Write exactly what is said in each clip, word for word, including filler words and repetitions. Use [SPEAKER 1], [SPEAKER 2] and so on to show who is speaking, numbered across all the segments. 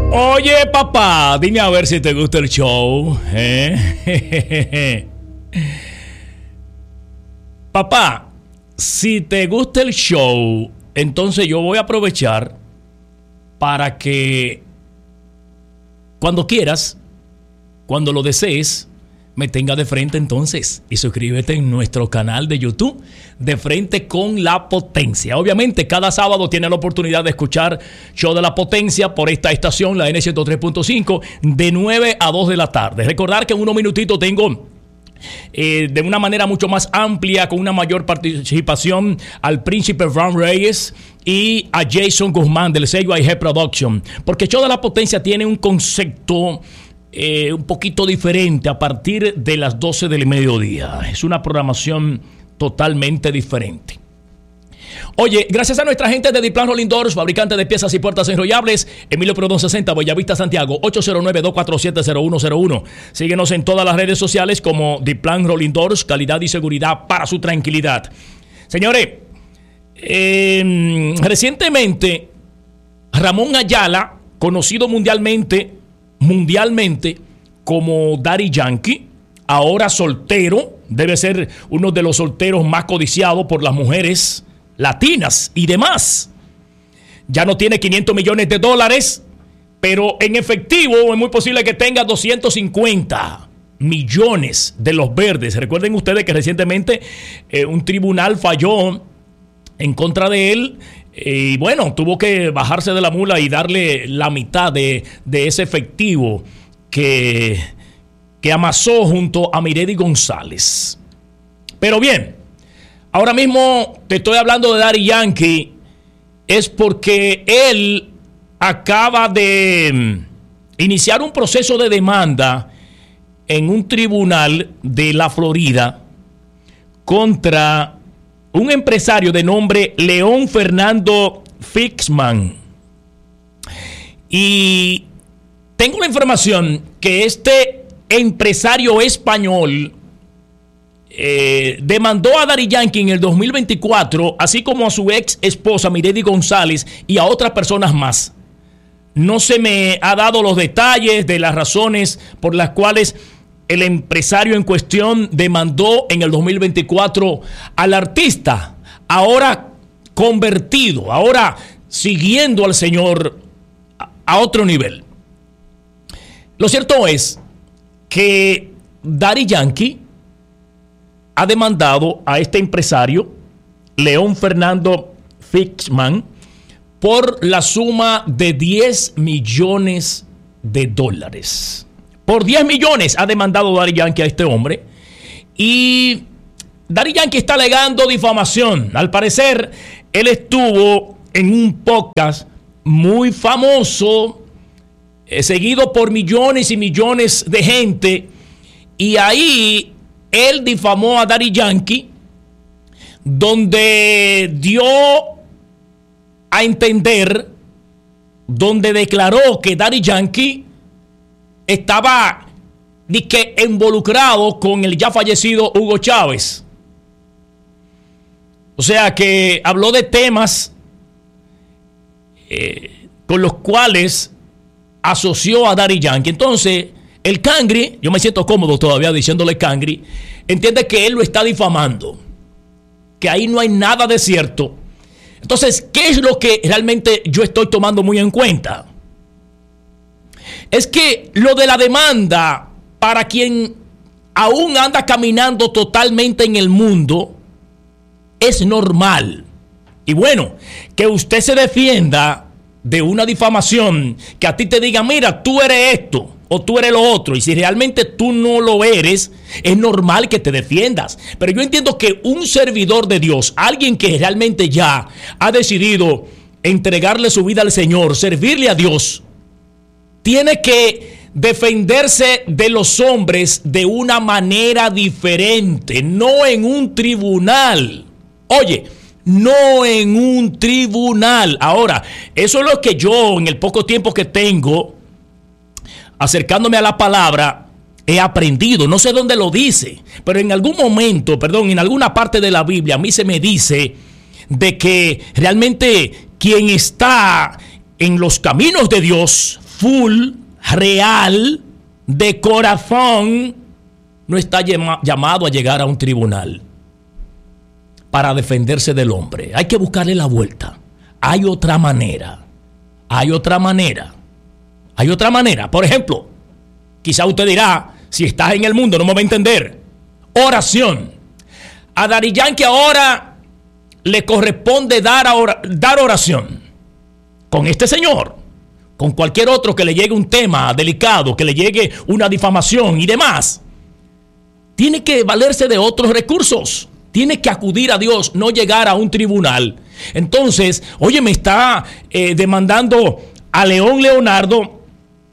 [SPEAKER 1] Oye, papá, dime a ver si te gusta el show. ¿Eh? Papá, si te gusta el show, entonces yo voy a aprovechar para que cuando quieras, cuando lo desees, me tenga de frente entonces y suscríbete en nuestro canal de YouTube De Frente con la Potencia. Obviamente cada sábado tiene la oportunidad de escuchar Show de la Potencia por esta estación, la N ciento tres punto cinco, de nueve a dos de la tarde. Recordar que en unos minutitos tengo eh, de una manera mucho más amplia, con una mayor participación, al Príncipe Ron Reyes y a Jason Guzmán del sello I G Production, porque Show de la Potencia tiene un concepto Eh, un poquito diferente a partir de las doce del mediodía. Es una programación totalmente diferente. Oye, gracias a nuestra gente de Diplan Rolling Doors, fabricante de piezas y puertas enrollables, Emilio Perdón sesenta, Bellavista, Santiago, ocho cero nueve, dos cuatro siete, cero uno cero uno. Síguenos en todas las redes sociales como Diplan Rolling Doors, calidad y seguridad para su tranquilidad. Señores, eh, recientemente Ramón Ayala, conocido mundialmente mundialmente como Daddy Yankee, ahora soltero, debe ser uno de los solteros más codiciados por las mujeres latinas y demás. Ya no tiene quinientos millones de dólares, pero en efectivo es muy posible que tenga doscientos cincuenta millones de los verdes. Recuerden ustedes que recientemente eh, un tribunal falló en contra de él. Y bueno, tuvo que bajarse de la mula y darle la mitad de, de ese efectivo que, que amasó junto a Miredi González. Pero bien, ahora mismo te estoy hablando de Daddy Yankee, es porque él acaba de iniciar un proceso de demanda en un tribunal de la Florida contra un empresario de nombre León Fernando Fixman. Y tengo la información que este empresario español eh, demandó a Daddy Yankee en el dos mil veinticuatro, así como a su ex esposa Miredi González y a otras personas más. No se me ha dado los detalles de las razones por las cuales el empresario en cuestión demandó en el dos mil veinticuatro al artista, ahora convertido, ahora siguiendo al Señor a otro nivel. Lo cierto es que Daddy Yankee ha demandado a este empresario, León Fernando Fixman, por la suma de diez millones de dólares. Por diez millones ha demandado Daddy Yankee a este hombre. Y Daddy Yankee está alegando difamación. Al parecer, él estuvo en un podcast muy famoso, eh, seguido por millones y millones de gente. Y ahí él difamó a Daddy Yankee, donde dio a entender, donde declaró que Daddy Yankee estaba ni que involucrado con el ya fallecido Hugo Chávez. O sea que habló de temas eh, con los cuales asoció a Daddy Yankee. Entonces, el Cangri, yo me siento cómodo todavía diciéndole Cangri, entiende que él lo está difamando, que ahí no hay nada de cierto. Entonces, ¿qué es lo que realmente yo estoy tomando muy en cuenta? Es que lo de la demanda, para quien aún anda caminando totalmente en el mundo, es normal. Y bueno, que usted se defienda de una difamación, que a ti te diga, mira, tú eres esto o tú eres lo otro, y si realmente tú no lo eres, es normal que te defiendas. Pero yo entiendo que un servidor de Dios, alguien que realmente ya ha decidido entregarle su vida al Señor, servirle a Dios, tiene que defenderse de los hombres de una manera diferente, no en un tribunal. Oye, no en un tribunal. Ahora, eso es lo que yo, en el poco tiempo que tengo acercándome a la palabra, he aprendido. No sé dónde lo dice, pero en algún momento, perdón, en alguna parte de la Biblia a mí se me dice de que realmente quien está en los caminos de Dios full, real, de corazón, no está llama, llamado a llegar a un tribunal para defenderse del hombre. Hay que buscarle la vuelta. Hay otra manera. Hay otra manera. Hay otra manera. Por ejemplo, quizá usted dirá, si estás en el mundo no me va a entender. Oración. A Daddy Yankee ahora le corresponde dar, or- dar oración. Con este señor, con cualquier otro que le llegue un tema delicado, que le llegue una difamación y demás. Tiene que valerse de otros recursos. Tiene que acudir a Dios, no llegar a un tribunal. Entonces, oye, me está eh, demandando a León Leonardo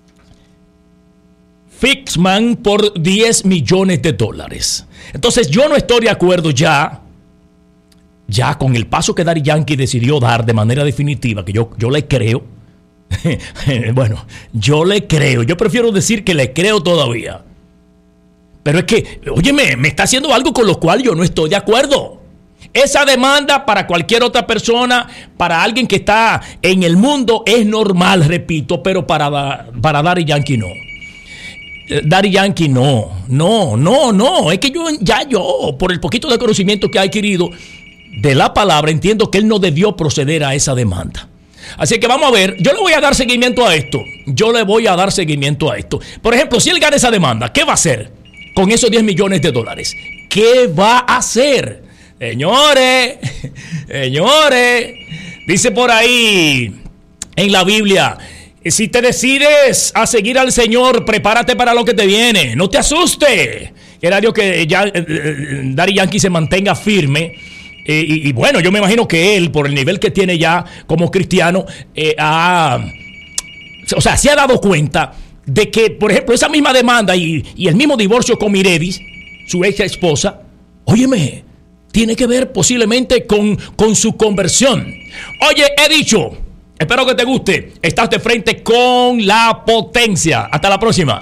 [SPEAKER 1] Fixman por diez millones de dólares. Entonces, yo no estoy de acuerdo ya, ya con el paso que Daddy Yankee decidió dar de manera definitiva, que yo, yo le creo. Bueno, yo le creo. Yo prefiero decir que le creo todavía. Pero es que, óyeme, me está haciendo algo con lo cual yo no estoy de acuerdo. Esa demanda para cualquier otra persona, para alguien que está en el mundo, es normal, repito, pero para, para Daddy Yankee no. Daddy Yankee no, no, no, no. Es que yo ya yo, por el poquito de conocimiento que ha adquirido de la palabra, entiendo que él no debió proceder a esa demanda. Así que vamos a ver, yo le voy a dar seguimiento a esto. Yo le voy a dar seguimiento a esto. Por ejemplo, si él gana esa demanda, ¿qué va a hacer con esos diez millones de dólares? ¿Qué va a hacer? Señores, señores, dice por ahí en la Biblia, si te decides a seguir al Señor, prepárate para lo que te viene. No te asustes. Era Dios que ya eh, Daddy Yankee se mantenga firme. Eh, y, y bueno, yo me imagino que él, por el nivel que tiene ya como cristiano, eh, ha, o sea, se ha dado cuenta de que, por ejemplo, esa misma demanda y, y el mismo divorcio con Miredis, su ex esposa, óyeme, tiene que ver posiblemente con, con su conversión. Oye, he dicho, espero que te guste, estás de frente con la potencia. Hasta la próxima.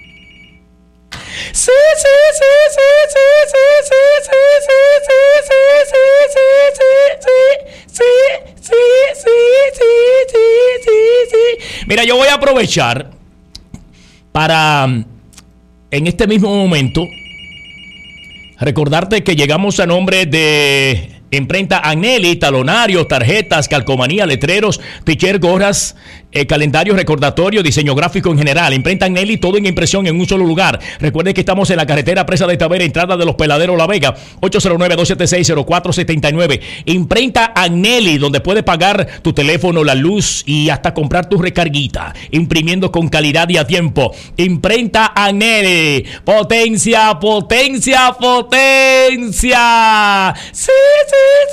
[SPEAKER 1] Sí, sí, sí, sí, sí, sí, sí, sí, sí, sí, sí, sí, sí, sí, sí, sí, sí, sí. Mira, yo voy a aprovechar para, en este mismo momento, recordarte que llegamos a nombre de Imprenta Agnelli, talonarios, tarjetas, calcomanía, letreros, t-shirt, gorras, eh, calendario, recordatorio, diseño gráfico en general. Imprenta Agnelli, todo en impresión en un solo lugar. Recuerde que estamos en la carretera Presa de Tavera, entrada de Los Peladeros, La Vega, ocho cero nueve, dos siete seis, cero cuatro siete nueve. Imprenta Agnelli, donde puedes pagar tu teléfono, la luz y hasta comprar tu recarguita, imprimiendo con calidad y a tiempo. Imprenta Agnelli, potencia, potencia, potencia. Sí, sí.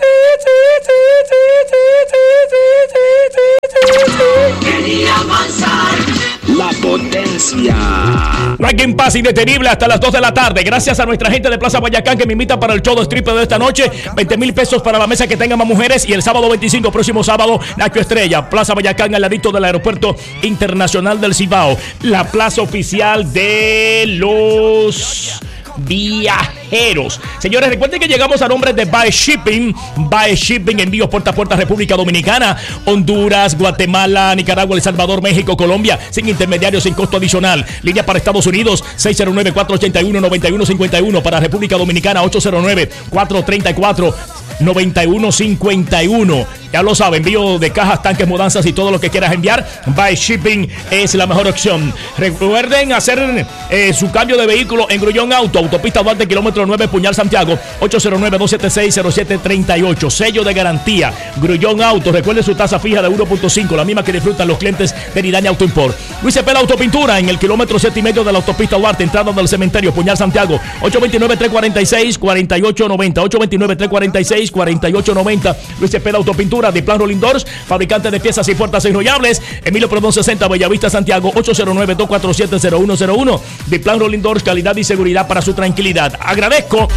[SPEAKER 2] Quería avanzar. La potencia.
[SPEAKER 1] No hay quien pase indetenible hasta las dos de la tarde. Gracias a nuestra gente de Plaza Guayacán que me invita para el show de stripper de esta noche. veinte mil pesos para la mesa que tenga más mujeres. Y el sábado veinticinco, próximo sábado, Nacho Estrella, Plaza Guayacán, al ladito del Aeropuerto Internacional del Cibao. La plaza oficial de los viajeros. Señores, recuerden que llegamos a nombre de Buy Shipping. Buy Shipping, envíos puerta a puerta, República Dominicana, Honduras, Guatemala, Nicaragua, El Salvador, México, Colombia, sin intermediarios, sin costo adicional. Línea para Estados Unidos, seis cero nueve, cuatro ocho uno, nueve uno cinco uno. Para República Dominicana, ocho cero nueve, cuatro tres cuatro, nueve uno cinco uno. Ya lo saben, envío de cajas, tanques, mudanzas y todo lo que quieras enviar. Buy Shipping es la mejor opción. Recuerden hacer eh, su cambio de vehículo en Grullón Auto, autopista Duarte, kilómetro nueve, Puñal, Santiago, ocho cero nueve, dos siete seis, cero siete tres ocho. Sello de garantía, Grullón Auto. Recuerden su tasa fija de uno punto cinco, la misma que disfrutan los clientes de Nidaña Auto Import. Luis Cepeda Autopintura, en el kilómetro siete y medio de la autopista Duarte, entrada del cementerio, Puñal, Santiago, ocho dos nueve, tres cuatro seis, cuatro ocho nueve cero, ocho dos nueve, tres cuatro seis, cuatro ocho nueve cero. Luis Cepeda Autopintura, de Plan Rolling Doors, fabricante de piezas y puertas enrollables, Emilio Perdón sesenta, Bellavista, Santiago, ocho cero nueve, dos cuatro siete, cero uno cero uno. De Plan Rolling Doors, calidad y seguridad para su tranquilidad. Agradezco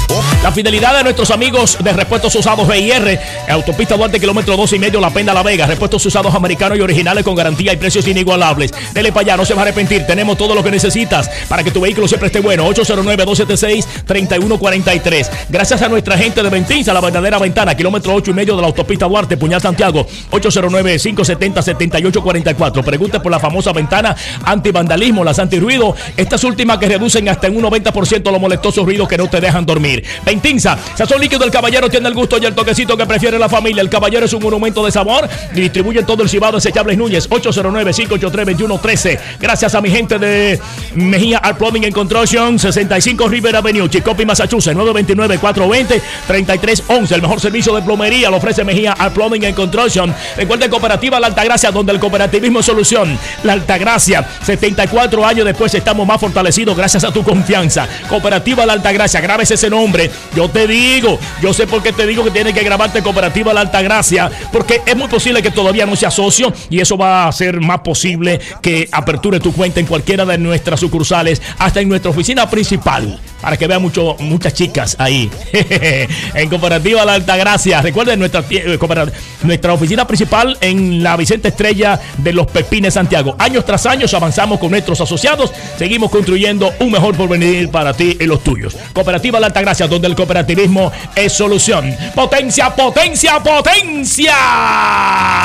[SPEAKER 1] La fidelidad de nuestros amigos de Repuestos Usados B I R, Autopista Duarte, kilómetro doce y medio, La Penda, La Vega. Repuestos usados americanos y originales con garantía y precios inigualables. Dele para allá, no se va a arrepentir. Tenemos todo lo que necesitas para que tu vehículo siempre esté bueno. ocho cero nueve, dos siete seis, tres uno cuatro tres. Gracias a nuestra gente de Ventinza, la verdadera ventana, kilómetro ocho y medio de la Autopista Duarte, Puñal, Santiago. ocho cero nueve, cinco siete cero, siete ocho cuatro cuatro. Pregunte por la famosa ventana antivandalismo, las antirruido. Estas últimas que reducen hasta en un noventa por ciento los molestosos ruidos que no te dejan dormir. Ventinza, sazón líquido del Caballero, tiene el gusto y el toquecito que prefiere la familia. El Caballero es un monumento de sabor y distribuye todo el Cibao Desechables Núñez. ocho cero nueve, cinco ocho tres, dos uno uno tres. Gracias a mi gente de Mejía Art Plumbing and Construction, sesenta y cinco River Avenue, Chicopee, Massachusetts, nueve dos nueve, cuatro dos cero, tres tres uno uno. El mejor servicio de plomería lo ofrece Mejía Art Plumbing and Construction. Recuerden, Cooperativa La Altagracia, donde el cooperativismo es solución. La Altagracia, setenta y cuatro años después estamos más fortalecidos gracias a tu confianza. Cooperativa La Altagracia, grabes ese nombre. Yo te digo, yo sé por qué te digo que tienes que grabarte Cooperativa La Altagracia, porque es muy posible que todavía no seas socio y eso va a hacer más posible que aperture tu cuenta en cualquiera de nuestras sucursales, hasta en nuestra oficina principal, para que vean mucho, muchas chicas ahí en Cooperativa La Altagracia. Recuerden nuestra, nuestra oficina principal en la Vicente Estrella de Los Pepines, Santiago. Años tras años avanzamos con nuestros asociados, seguimos construyendo un mejor porvenir para ti y los tuyos. Cooperativa La Altagracia, donde el cooperativismo es solución. Potencia, potencia, potencia.